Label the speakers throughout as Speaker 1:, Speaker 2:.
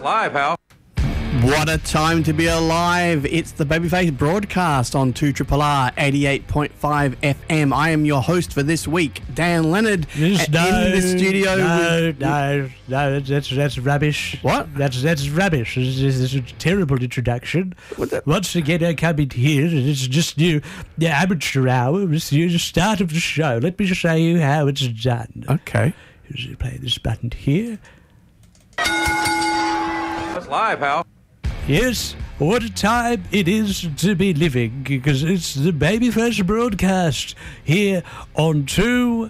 Speaker 1: Live, pal.
Speaker 2: What a time to be alive. It's the Babyface broadcast on 2RRR 88.5 FM. I am your host for this week, Dan Leonard. In the studio.
Speaker 3: No, that's rubbish.
Speaker 2: What?
Speaker 3: That's rubbish. It's a terrible introduction. Once again, I come in here and it's just the amateur hour. It's the start of the show. Let me show you how it's done.
Speaker 2: Okay.
Speaker 3: Here's play this button here.
Speaker 1: That's live, pal.
Speaker 3: Yes, what a time it is to be living, because it's the Babyface broadcast here on 2RRR.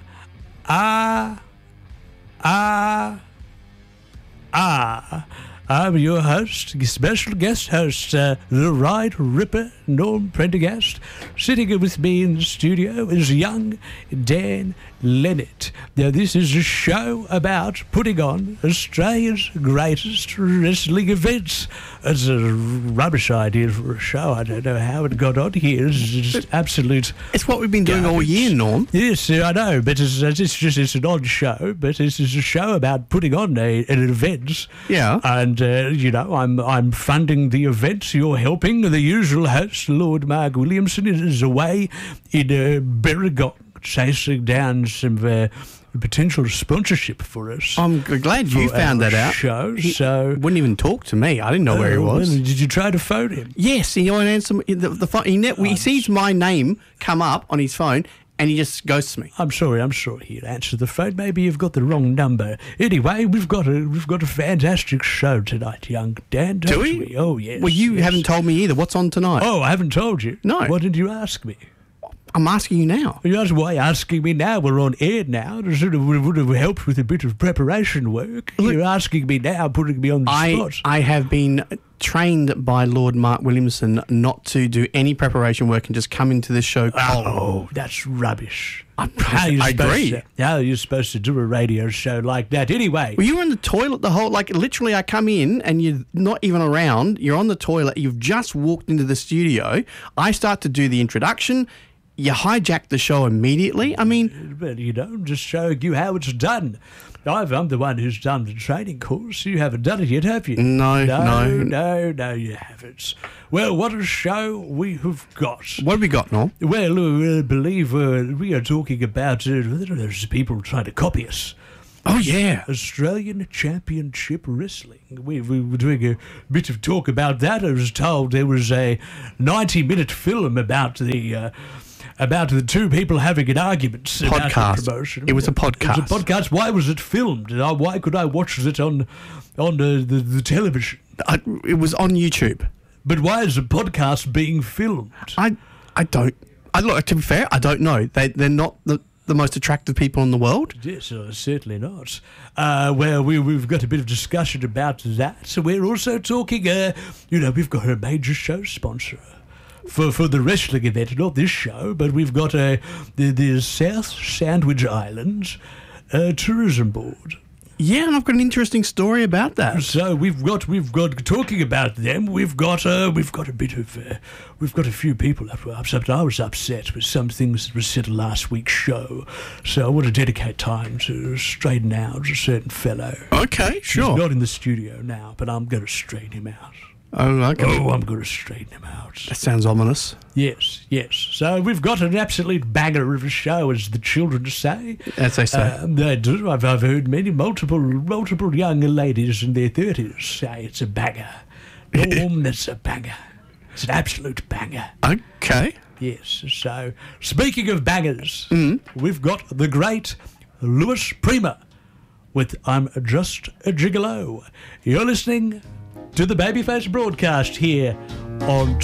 Speaker 3: I'm your host, special guest host, the Right Ripper, Norm Prendergast. Sitting with me in the studio is young Dan Leonard. Now, this is a show about putting on Australia's greatest wrestling events. It's a rubbish idea for a show. I don't know how it got on here. It's just absolute.
Speaker 2: It's what we've been doing all year, Norm.
Speaker 3: Yes, I know, but it's an odd show. But it's a show about putting on an event.
Speaker 2: Yeah.
Speaker 3: And I'm funding the event. You're helping. The usual host, Lord Mark Williamson, is away in Berrigot, chasing down some potential sponsorship for us.
Speaker 2: I'm glad you found that out. He wouldn't even talk to me. I didn't know where he was.
Speaker 3: Well, did you try to phone him?
Speaker 2: Yes, he won't answer the phone. He sees my name come up on his phone, and he just ghosts me.
Speaker 3: I'm sorry he'd answer the phone. Maybe you've got the wrong number. Anyway, we've got a fantastic show tonight, young Dan.
Speaker 2: Do we?
Speaker 3: Oh, yes.
Speaker 2: Well, you haven't told me either. What's on tonight?
Speaker 3: Oh, I haven't told you?
Speaker 2: No.
Speaker 3: What did you ask me?
Speaker 2: I'm asking you now.
Speaker 3: Why asking me now? We're on air now. It would have helped with a bit of preparation work.
Speaker 2: Look,
Speaker 3: you're asking me now, putting me on the spot.
Speaker 2: I have been trained by Lord Mark Williamson not to do any preparation work and just come into this show cold.
Speaker 3: Oh, that's rubbish.
Speaker 2: I agree.
Speaker 3: How are you supposed to do a radio show like that anyway?
Speaker 2: Well, you were in the toilet the whole, literally I come in and you're not even around. You're on the toilet. You've just walked into the studio. I start to do the introduction. You hijacked the show immediately. I mean...
Speaker 3: Well, I'm just showing you how it's done. I'm the one who's done the training course. You haven't done it yet, have you?
Speaker 2: No,
Speaker 3: you haven't. Well, what a show we have got.
Speaker 2: What have we got, Norm?
Speaker 3: Well, I believe we are talking about there's people trying to copy us.
Speaker 2: Oh, yeah.
Speaker 3: Australian Championship Wrestling. We were doing a bit of talk about that. I was told there was a 90-minute film about the two people having an argument.
Speaker 2: Podcast.
Speaker 3: About promotion.
Speaker 2: It was a podcast.
Speaker 3: It was a podcast. Why was it filmed? Why could I watch it on the television?
Speaker 2: It was on YouTube.
Speaker 3: But why is a podcast being filmed?
Speaker 2: I don't. Look, to be fair, I don't know. They're not the most attractive people in the world?
Speaker 3: Yes, certainly not. Well, we've got a bit of discussion about that. So we're also talking, we've got a major show sponsor for the wrestling event, not this show, but we've got the South Sandwich Islands Tourism Board.
Speaker 2: Yeah, and I've got an interesting story about that.
Speaker 3: So we've got talking about them. We've got a few people that were upset. I was upset with some things that were said in last week's show, so I want to dedicate time to straighten out a certain fellow.
Speaker 2: Okay, sure.
Speaker 3: He's not in the studio now, but I'm going to straighten him out.
Speaker 2: Oh, okay.
Speaker 3: Oh, I'm going to straighten him out.
Speaker 2: That sounds ominous.
Speaker 3: Yes. So we've got an absolute banger of a show, as the children say.
Speaker 2: As they say.
Speaker 3: They do. I've heard multiple young ladies in their 30s say it's a banger. Norm, that's a banger. It's an absolute banger.
Speaker 2: Okay.
Speaker 3: Yes. So, speaking of bangers, we've got the great Louis Prima with I'm Just a Gigolo. You're listening to the Babyface broadcast here on